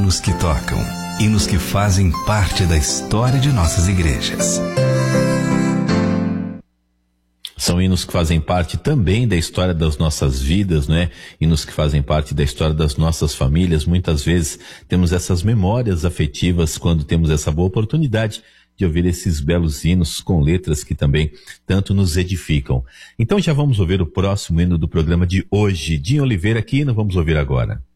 hinos que tocam, hinos que fazem parte da história de nossas igrejas. São hinos que fazem parte também da história das nossas vidas, né? Hinos que fazem parte da história das nossas famílias. Muitas vezes temos essas memórias afetivas quando temos essa boa oportunidade de ouvir esses belos hinos com letras que também tanto nos edificam. Então já vamos ouvir o próximo hino do programa de hoje. Dinho Oliveira, que hino vamos ouvir agora?